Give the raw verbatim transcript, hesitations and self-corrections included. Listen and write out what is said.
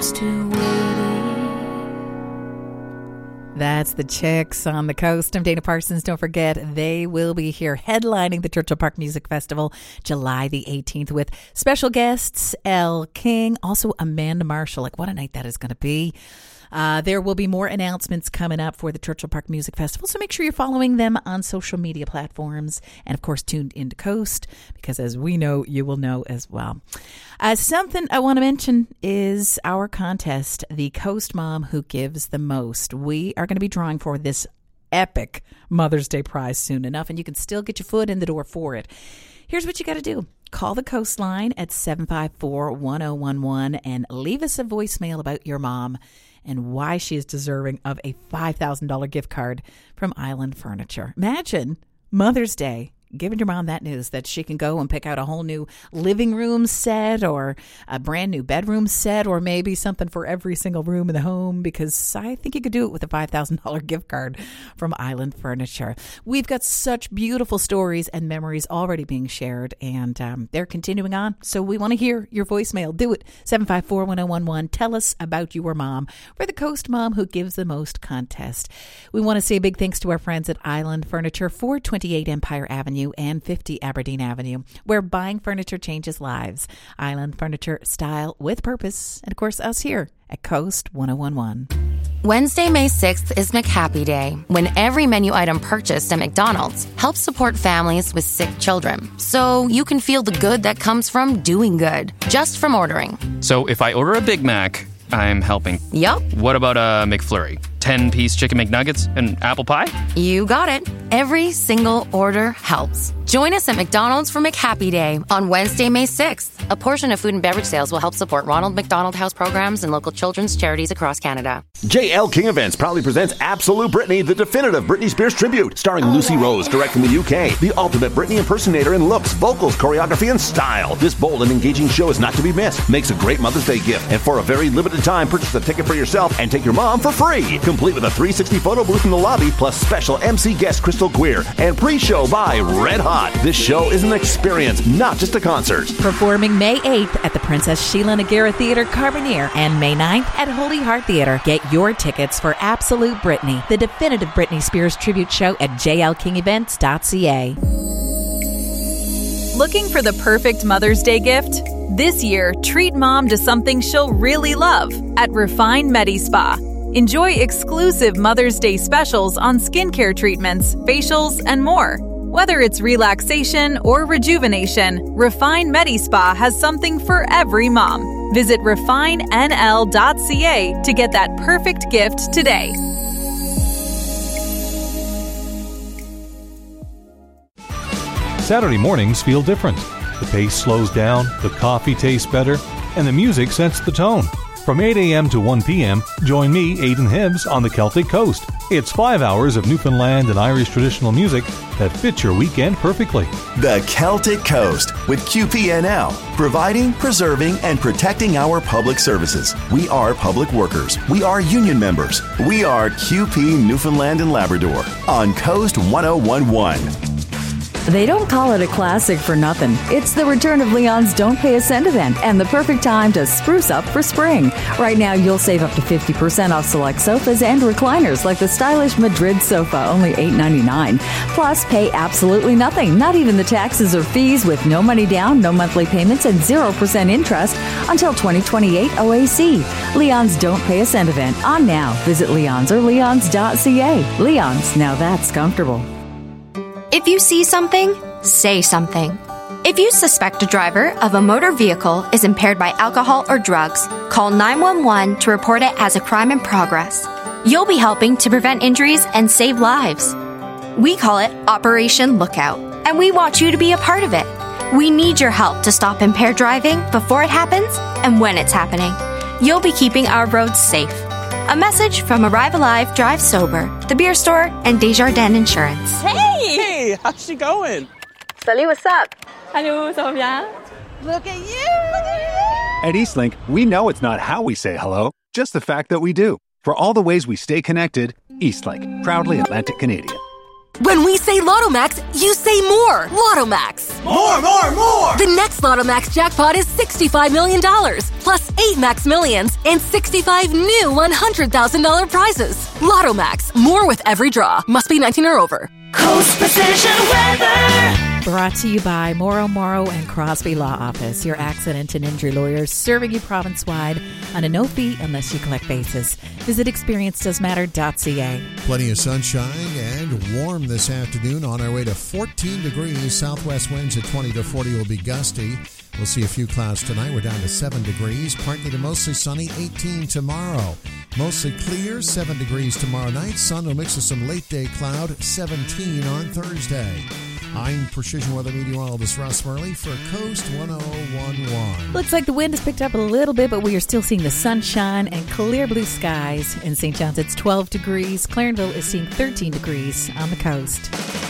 used to waiting. That's the Chicks on the Coast. I'm Dana Parsons. Don't forget, they will be here headlining the Churchill Park Music Festival July the eighteenth with special guests Elle King, also Amanda Marshall. Like, what a night that is going to be. Uh, there will be more announcements coming up for the Churchill Park Music Festival, so make sure you're following them on social media platforms and, of course, tuned into Coast, because as we know, you will know as well. Uh, something I want to mention is our contest, the Coast Mom Who Gives the Most. We are going to be drawing for this epic Mother's Day prize soon enough, and you can still get your foot in the door for it. Here's what you got to do. Call the Coast line at seven five four, one oh one one and leave us a voicemail about your mom and why she is deserving of a five thousand dollars gift card from Island Furniture. Imagine Mother's Day, giving your mom that news that she can go and pick out a whole new living room set or a brand new bedroom set or maybe something for every single room in the home, because I think you could do it with a five thousand dollars gift card from Island Furniture. We've got such beautiful stories and memories already being shared, and um, they're continuing on. So we want to hear your voicemail. Do it. seven five four, one oh one one. Tell us about your mom for the Coast Mom Who Gives the Most contest. We want to say a big thanks to our friends at Island Furniture, four twenty-eight Empire Avenue and fifty Aberdeen Avenue, where buying furniture changes lives. Island Furniture, style with purpose. And of course, us here at Coast one oh one one. Wednesday, May sixth is McHappy Day, when every menu item purchased at McDonald's helps support families with sick children. So you can feel the good that comes from doing good, just from ordering. So if I order a Big Mac, I'm helping. Yup. What about a McFlurry? ten-piece chicken McNuggets and apple pie? You got it. Every single order helps. Join us at McDonald's for McHappy Day on Wednesday, May sixth. A portion of food and beverage sales will help support Ronald McDonald House programs and local children's charities across Canada. J L King Events proudly presents Absolute Britney, the definitive Britney Spears tribute, starring Lucy Rose, direct from the U K, the ultimate Britney impersonator in looks, vocals, choreography, and style. This bold and engaging show is not to be missed. Makes a great Mother's Day gift, and for a very limited time, purchase a ticket for yourself and take your mom for free. Complete with a three sixty photo booth in the lobby, plus special M C guest Crystal Queer, and pre-show by Red Hot. This show is an experience, not just a concert. Performing May eighth at the Princess Sheila Nagara Theatre, Carbonear, and May ninth at Holy Heart Theatre. Get your tickets for Absolute Britney, the definitive Britney Spears tribute show at j l king events dot c a. Looking for the perfect Mother's Day gift? This year, treat mom to something she'll really love at Refine Medi Spa. Enjoy exclusive Mother's Day specials on skincare treatments, facials, and more. Whether it's relaxation or rejuvenation, Refine Medi Spa has something for every mom. Visit refine n l dot c a to get that perfect gift today. Saturday mornings feel different. The pace slows down, the coffee tastes better, and the music sets the tone. From eight a.m. to one p.m., join me, Aidan Hibbs, on the Celtic Coast. It's five hours of Newfoundland and Irish traditional music that fits your weekend perfectly. The Celtic Coast with Q P N L, providing, preserving, and protecting our public services. We are public workers. We are union members. We are Q P Newfoundland and Labrador on Coast one oh one one. They don't call it a classic for nothing. It's the return of Leon's Don't Pay a Cent event and the perfect time to spruce up for spring. Right now, you'll save up to fifty percent off select sofas and recliners like the stylish Madrid sofa, only eight ninety-nine. Plus, pay absolutely nothing, not even the taxes or fees, with no money down, no monthly payments, and zero percent interest until twenty twenty-eight O A C. Leon's Don't Pay a Cent event on now. Visit Leon's or leons dot c a. Leon's, now that's comfortable. If you see something, say something. If you suspect a driver of a motor vehicle is impaired by alcohol or drugs, call nine one one to report it as a crime in progress. You'll be helping to prevent injuries and save lives. We call it Operation Lookout, and we want you to be a part of it. We need your help to stop impaired driving before it happens and when it's happening. You'll be keeping our roads safe. A message from Arrive Alive, Drive Sober, The Beer Store, and Desjardins Insurance. Hey! Hey, how's she going? Salut, what's up? Hello, ça va bien? Look at you! Look at you! At Eastlink, we know it's not how we say hello, just the fact that we do. For all the ways we stay connected, Eastlink, proudly Atlantic Canadian. When we say Lotto-Max, you say more. Lotto-Max. More, more, more! The next Lotto-Max jackpot is sixty-five million dollars, plus eight Max Millions, and sixty-five new one hundred thousand dollars prizes. Lotto-Max. More with every draw. Must be nineteen or over. Coast Precision Weather. Brought to you by Morrow, Morrow and Crosby Law Office, your accident and injury lawyers, serving you province-wide on a no-fee unless you collect basis. Visit experience does matter dot c a. Plenty of sunshine and warm this afternoon. On our way to fourteen degrees. Southwest winds at twenty to forty will be gusty. We'll see a few clouds tonight. We're down to seven degrees. Partly to mostly sunny, eighteen tomorrow. Mostly clear, seven degrees tomorrow night. Sun will mix with some late-day cloud, seventeen on Thursday. I'm Precision Weather Meteorologist Russ Murley for Coast one oh one one. Looks like the wind has picked up a little bit, but we are still seeing the sunshine and clear blue skies. In Saint John's, it's twelve degrees. Clarenville is seeing thirteen degrees on the coast.